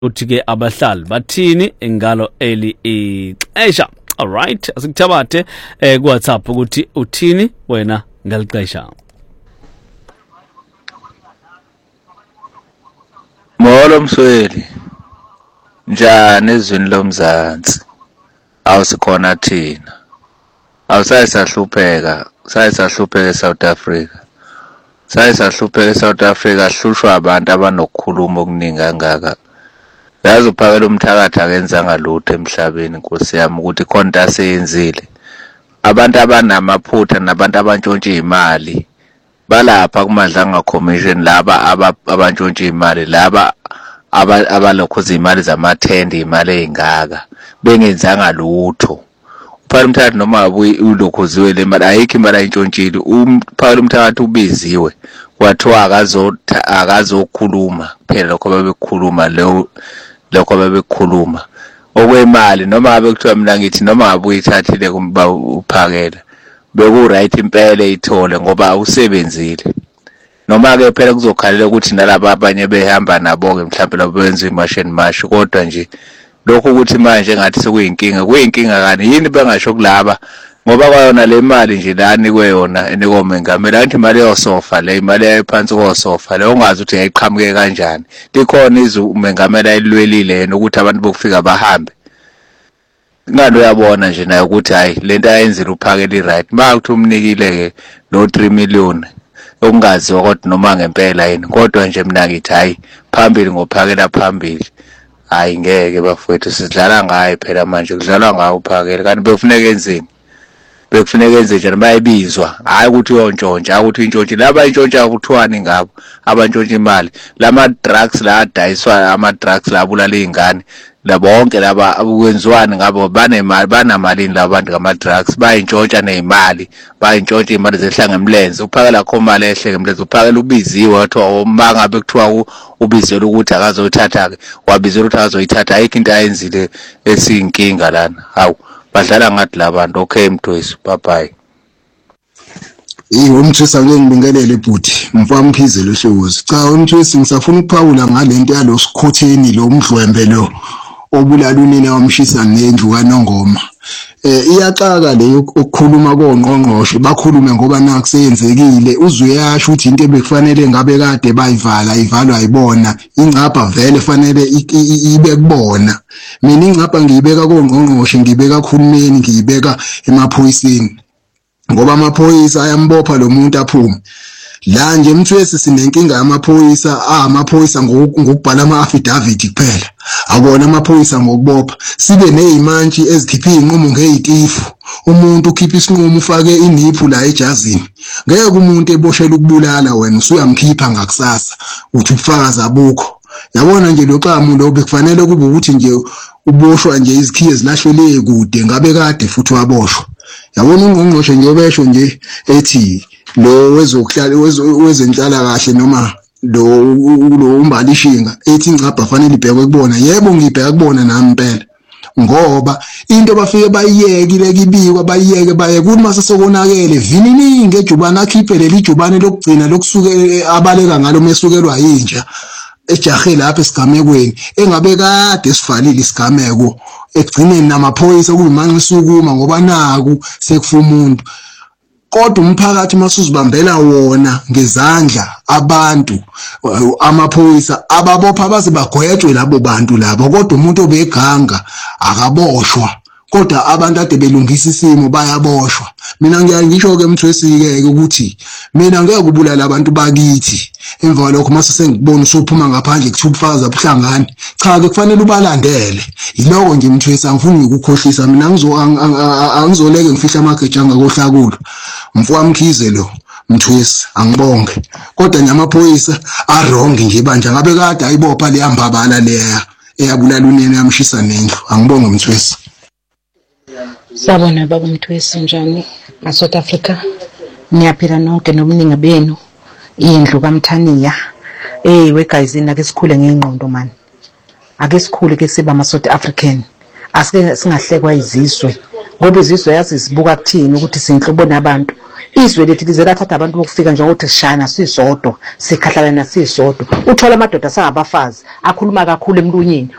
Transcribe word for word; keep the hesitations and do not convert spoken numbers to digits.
uthi ke abahlali bathini ngalo eli ixesha. All right, asikuthabathe eh ku WhatsApp ukuthi uthini wena ngalixesha. Molo Msweli, njani ezweni lomzansi? Awusikhona thina, awusayisahlupheka, sayisahlupheka eSouth Africa, sayisahlupheka eSouth Africa, hlushwa abantu abanokukhuluma okuningi kangaka. Yazi uphakela umthakatha akenzanga lutho emhlabeni Nkosi yami ukuthi khona aseyenzile. Abantu abanamaphutha nabantu abantshontsha imali balapha kumadlanga commission laba abantshontsha imali laba abalokhoza imali zamathende imali ezingaka bengenzanga lutho. Uphakela umthakatha noma ulokhoziwe le mali ayikho imali ayintshontshile. Uphakela umthakatha ubiziwe kwathiwa akazotha akazokhuluma phela lokho babekukhuluma leyo lokho babekukhuluma okwemali noma ngabe kuthiwa mina ngithi noma ngabe uyithathile kumba uphakela beku right impela ithole ngoba awusebenzile. Noma ke phela kuzokhalela ukuthi nalabo abanye behamba nabo ke mhlawumbe labo benza imashini mashi kodwa nje lokho ukuthi manje ngathi sekuyinkinga kuyinkinga kani yini bengasho kulaba ngoba kwayona le mali nje lani kweyona enikomengamela anti imali yosofa le imali ayiphansi kosofa le ungazi ukuthi ngayiqhamuke kanjani. Likhona izumengamela elwelile yena ukuthi abantu bokufika bahambe. Ngalo uyabona nje naye ukuthi hayi lento ayenzile uphakela i-right makuthi umnikile ke no three million okungazi kodwa noma ngempela yini kodwa nje mina ngithi hayi phambili ngophakela phambili. Hayi ngeke bafowethu sidlala ngaye phela manje kudlalwa ngawo uphakela kanti bekufuneka enzeni bekufuneka enze njani bayibizwa hayi ukuthi uyontshontshwa ukuthi intshontshe laba intshontsha kuthiwani ngabo abantshontsha imali lama drugs la adayiswa ama drugs la bulala izingane la bonke laba akwenziwani ngabo banemali banamalini labantu ngama drugs bayintshontsha nezimali bayintshontsha imali zehlanga emlenze uphakela kho mali ehle ngemlenze uphakela ubiziwe wathiwa uma ngabe kuthiwa ubizela ukuthi akazothatha ke wabizela ukuthi akazoyithatha ayikho into ayenzile esiyinkinga lana. Hawu badlala ngathi labantu. Okay Mthwesi, bye bye. Yiwo umthwesa ngeke ngibingelele bhuti mfamphizelo hlozi. Cha umthwesi ngisafuna ukuphawula ngalento yalo sikhotheni lo mdlwembe lo obulala unina wamshisa ngendlu kaNongoma. Eh iyaxaka leyo ukukhuluma koNgqongqoshe bakhulume ngoba nakusenzekile uzuyasho ukuthi into ebekufanele ngabe kade bayivala ivalwa ayibona ingcapha vele fanele ibe kubona. Mina ingcapha ngiyibeka koNgqongqoshe ngibeka kuhulumeni ngiyibeka emaphoyiseni ngoba amaphoyisa ayambopha lo muntu aphume. La nje Mthwesi sinenkinga yamaphoyisa ah amaphoyisa ngokubhala ama affidavit kuphela akona amaphoyisa ngokubopha sibe nezimantshi ezikhipha inqumo ngezitifu umuntu ukhipha isinqumo ufake iniphu la ejazini ngeke umuntu eboshela ukubulala wena usuyamkhipha ngakusasa uthi ubufakazi abukho. Yabona nje lo xamu lo bekufanele kube ukuthi nje uboshwa nje izikhiye zilahlele kude ngabe kade futhi waboshwa. Yabona uNgqongqoshe njobesho nje ethi lo wezokuhlala wezenhlala kahle noma lo lo umbalishinga ethi ingcapha fanele ibhekwe kubona. Yebo ngibheka kubona nami impela ngoba into bafike bayiyekile kibikwa bayiyeke baye kuthi mase sokonakele vininingi ejubana akhiphe leli jubane lokugcina lokusuke abaleka ngalo mesukelwa yinja ejahe lapha esigamekweni engabe kade sivalile isigameko ekugcineni namaphoyisa kuyimanqa isukuma ngoba naku sekufa umuntu. Kodwa umphakathi masuzibambela wona ngezandla abantu amaphoyisa ababopha baze bagwetshwe labo bantu labo kodwa umuntu obeganga akaboshwa kodwa abantu ade belungisa isimo bayaboshwa. Mina ngisho ke Mthwesi ke ukuthi mina ngeke kubulala abantu bakithi emva lokho mase sengibona usuphuma ngaphandle kuthi ubufakazi abuhlangani. Cha ke kufanele ubalandele yiloko nje Mthwesi angifuni ukukhohlisa mina ngizo angizoleke ngifihla amageja ngakohlakulo mfowamkhize lo Mthwesi angibonge kodwa nyamaphoyisa arongi nje banje ngabe kade ayibopha leyambabala leya eyabulala unene yamshisa nendlu. Angibonge Mthwesi. Sabona baba Mthwesi njani eSouth Africa niyaphila nonke nomningi benu indlu kaMthaniya. Eh we guys ake sikhule ngengqondo man ake sikhule ke siba ama South African asike singahlekwa izizwe ngoba izizwe yazi sibuka kuthini ukuthi sinhlobo nabantu izwe lethu lize lathatha abantu bokufika njengokuthi sishayana sisodwa, sikhahlana nasisodwa. Uthola amadoda sangabafazi akhuluma kakhulu emlonyeni,